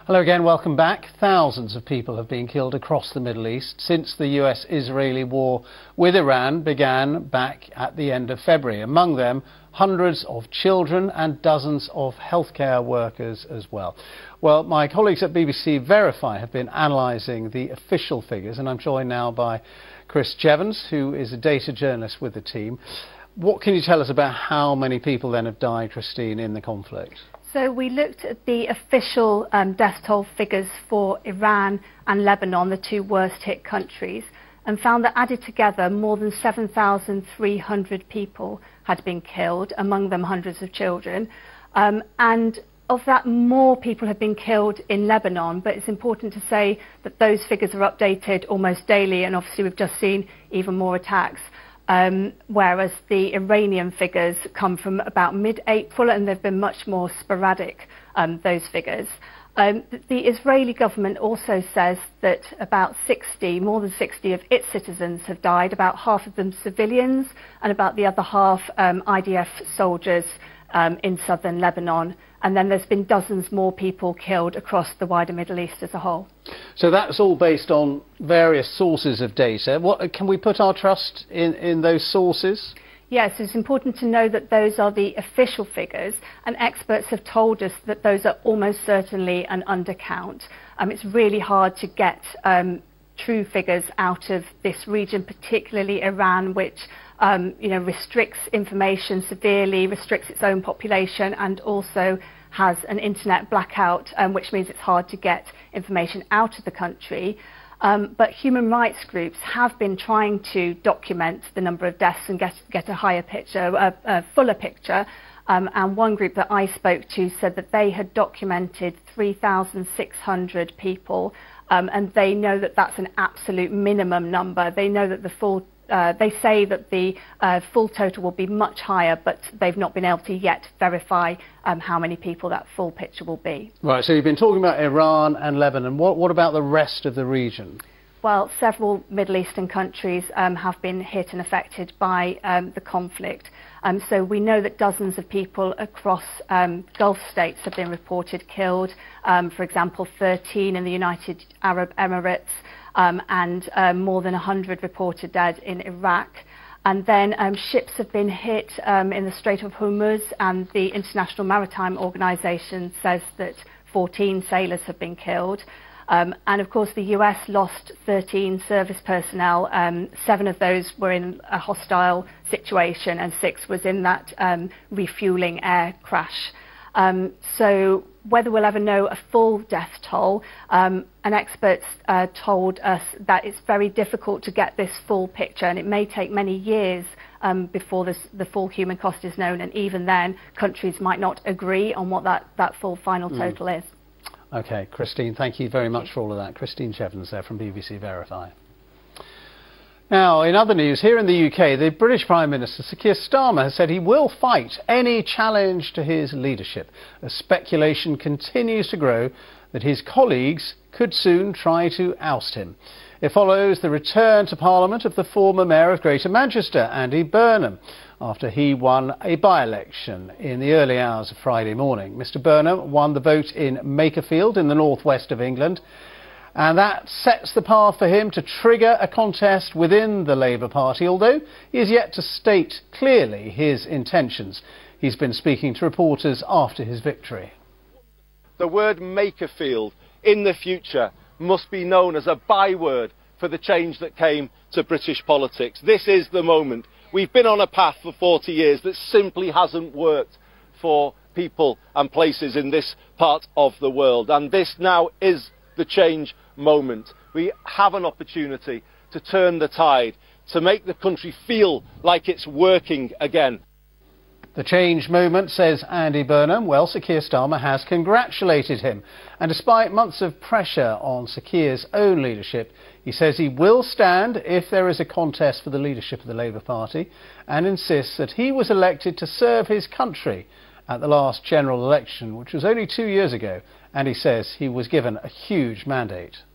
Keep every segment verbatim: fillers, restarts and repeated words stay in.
Hello again, welcome back. Thousands of people have been killed across the Middle East since the U S-Israeli war with Iran began back at the end of February. Among them, hundreds of children and dozens of healthcare workers as well. Well, my colleagues at B B C Verify have been analysing the official figures, and I'm joined now by Chris Jevons, who is a data journalist with the team. What can you tell us about how many people then have died, Christine, in the conflict? So we looked at the official um, death toll figures for Iran and Lebanon, the two worst hit countries, and found that added together more than seven thousand three hundred people had been killed, among them hundreds of children. Um, and of that, more people have been killed in Lebanon, but it's important to say that those figures are updated almost daily, and obviously we've just seen even more attacks. Um, whereas the Iranian figures come from about mid-April, and they've been much more sporadic, um, those figures. Um, the Israeli government also says that about sixty, more than sixty of its citizens have died, about half of them civilians, and about the other half um, I D F soldiers um, in southern Lebanon. And then there's been dozens more people killed across the wider Middle East as a whole. So that's all based on various sources of data. What, can we put our trust in, in those sources? Yes, it's important to know that those are the official figures, and experts have told us that those are almost certainly an undercount. Um, it's really hard to get um, true figures out of this region, particularly Iran, which um, you know, restricts information severely, restricts its own population, and also has an internet blackout, um, which means it's hard to get information out of the country. Um, but human rights groups have been trying to document the number of deaths and get, get a higher picture, a, a fuller picture. Um, and one group that I spoke to said that they had documented three thousand six hundred people, um, and they know that that's an absolute minimum number. They know that the full Uh, they say that the uh, full total will be much higher, but they've not been able to yet verify um, how many people that full picture will be. Right, so you've been talking about Iran and Lebanon. What, what about the rest of the region? Well, several Middle Eastern countries um, have been hit and affected by um, the conflict. Um, so we know that dozens of people across um, Gulf states have been reported killed. Um, for example, thirteen in the United Arab Emirates. Um, and um, more than one hundred reported dead in Iraq. And then um, ships have been hit um, in the Strait of Hormuz, and the International Maritime Organization says that fourteen sailors have been killed. Um, and of course the U S lost thirteen service personnel. Um, seven of those were in a hostile situation, and six was in that um, refueling air crash. Um, so whether we'll ever know a full death toll, um, an expert uh, told us that it's very difficult to get this full picture, and it may take many years um, before this, the full human cost is known, and even then countries might not agree on what that, that full final total mm. is. OK, Christine, thank you very much for all of that. Christine Jevons there from B B C Verify. Now, in other news, here in the U K, the British Prime Minister, Sir Keir Starmer, has said he will fight any challenge to his leadership, as speculation continues to grow that his colleagues could soon try to oust him. It follows the return to Parliament of the former Mayor of Greater Manchester, Andy Burnham, after he won a by-election in the early hours of Friday morning. Mister Burnham won the vote in Makerfield in the northwest of England, and that sets the path for him to trigger a contest within the Labour Party, although he is yet to state clearly his intentions. He's been speaking to reporters after his victory. The word Makerfield in the future must be known as a byword for the change that came to British politics. This is the moment. We've been on a path for forty years that simply hasn't worked for people and places in this part of the world, and this now is the change moment. We have an opportunity to turn the tide, to make the country feel like it's working again. The change moment, says Andy Burnham. Well, Sir Keir Starmer has congratulated him. And despite months of pressure on Sir Keir's own leadership, he says he will stand if there is a contest for the leadership of the Labour Party, and insists that he was elected to serve his country at the last general election, which was only two years ago, and he says he was given a huge mandate.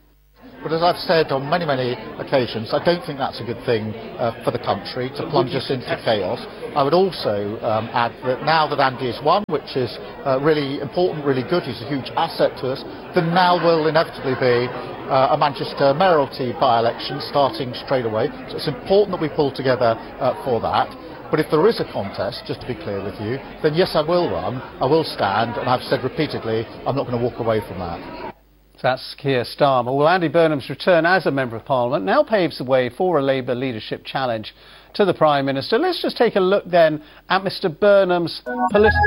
But as I've said on many, many occasions, I don't think that's a good thing uh, for the country, to plunge us into chaos. I would also um, add that now that Andy has won, which is uh, really important, really good, he's a huge asset to us, then now will inevitably be uh, a Manchester mayoralty by-election starting straight away. So it's important that we pull together uh, for that. But if there is a contest, just to be clear with you, then yes, I will run, I will stand, and I've said repeatedly, I'm not going to walk away from that. That's Keir Starmer. Well, Andy Burnham's return as a Member of Parliament now paves the way for a Labour leadership challenge to the Prime Minister. Let's just take a look then at Mr Burnham's political...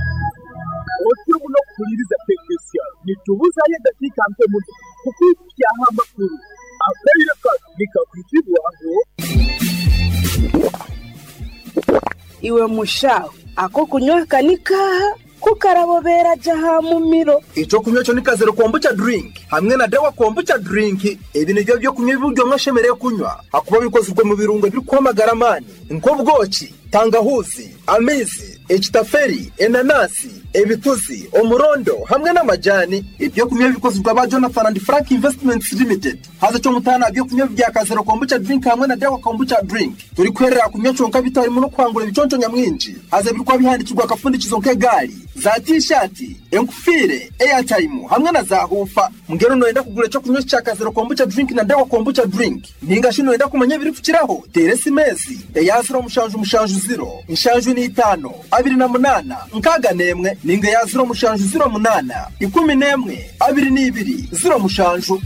Iwe mushaho ako kunywa kanika kukarabobera jaha mu miro ico kunywa cyo nikazero kombucha drink hamwe na dawa kombucha drink ibi nivyo byo kunywa ibiryo mwashemereye kunywa akuba bikozwe mu birungo biri kwamagara mani nkobwoki tangahuzi amezi echitaferi enanasi ebituzi omurondo hamwe n'amajani ibyo kunywa bikozwe ba Jonathan and Frank Investments Limited haza cyo mutana byo kunywa bya kazero kombucha drink hamwe na dawa kombucha drink turi kwerera kunywa cyonka bitari mu kwangura biconco nyamwinji haza biri kwa bihandikirwa kafundikizo nk'egari za t-shirt enkufire airtime hamwe na za hufa mugero noenda kugura cyo kunywa cya kazero kombucha drink na dawa kombucha drink ninga shino enda kumanya biri fukiraho teresi mezi yaziro mushanju mushanju zero inshanju ni itano abiri na munana nkaga nemwe ninga yaziro mushanju zero munana ikumi nemwe abiri ni ibiri zero mushanju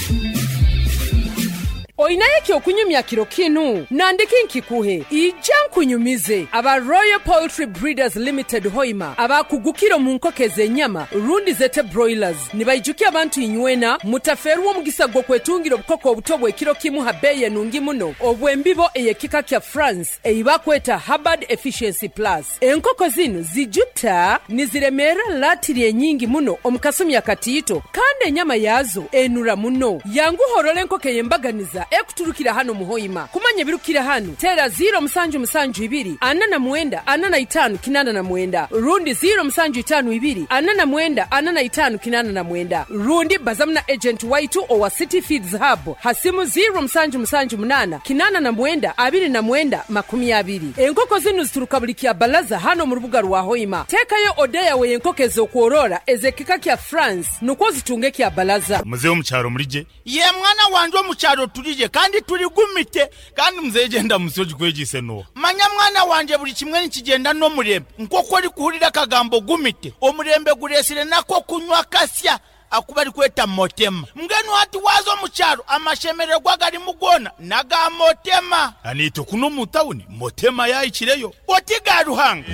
Oinaye kyo kunyumya kiro kinu nandiki nkikuhe ijan kunyumize aba Royal Poultry Breeders Limited Hoima aba kugukiro munkokeze nyama rundi zete broilers nibayijuki abantu inywena mutaferuwo mugisa gwo kwetungiro bukoko obutobwe kiro kimu habeye nungi muno obwembibo eyekika kya France eiba kweta Hubbard Efficiency Plus enkoko zinu zijuta niziremera latiri nyingi muno omukasumya katito kandi nyama yazo enura muno yangu horole nkoke yembaganiza ekuturukira hano muhoima kumanya birukira hano tera zero musanju musanju ibiri anana mwenda anana itanu kinana na mwenda rundi zero musanju itanu ibiri anana mwenda anana itanu kinana na mwenda rundi bazamna agent waitu owa City Feeds Hub hasimu zero musanju musanju munana kinana na mwenda abiri na mwenda makumi abiri enkoko zinu zituruka bulikia balaza hano mu rubuga rwa hoima tekayo odeya we enkokezo kuorora ezekika kya France nuko zitunge kya balaza muzeo mucyaro murije ye mwana wanje mucyaro turije kandi turi gumite kandi muzegenda musoje kwegise no manya mwana wanje buri kimwe nikigenda no murembe nkoko ari kuhurira kagambo gumite omurembe guresire nako kunywa kasya akuba ari kweta motema mgenu hati wazo mucyaro amashemererwa gari mugona naga motema anito kuno mutawuni motema yayikireyo otigaruhanga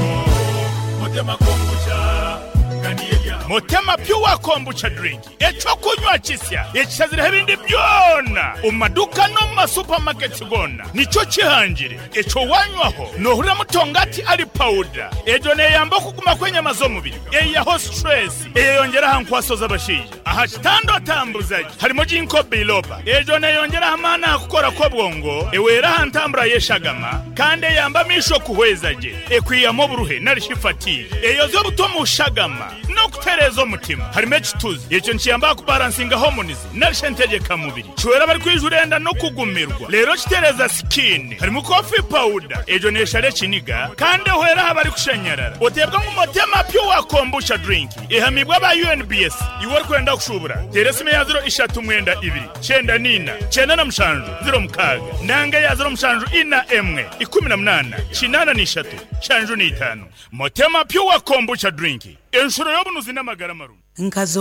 motema kombucha Motema Pure Kombucha Drink echo kunywa kisya ekizira ebindi byona umaduka no ma supermarket gona nicho kihangire echo wanywaho nohura mutongati ali powder ejo ne yamba kuguma kwenye mazomubiri eya ho stress eyongera hankwasoza bashije aha kitando tambuzaje harimo jinko biloba ejo ne yongera amana akukora ko bwongo ewera hantambura yeshagama kandi yamba misho kuhwezaje ekwiyamo buruhe narishifati eyo zo butomu shagama no kuterezo mutima harimo ekituzi icyo nkiyamba kubalansinga harmonies narishentegeka mubiri chwera bari kwijurenda no kugumirwa rero kitereza skin harimo coffee powder ejo neshare kiniga kandi hwera bari kushenyerera otebwa mu Motema Pure Kombucha Drink ehamibwa ba U N B S iwor kwenda kushubura teresime ya zero ishatu mwenda ibiri chenda nina chenda na mshanju zero mkaga nange ya zero mshanju ina emwe ikumi na munana chinana ni ishatu shanju ni itanu Motema Pure Kombucha Drink enshuro yobunuzi n'amagara maru nkazo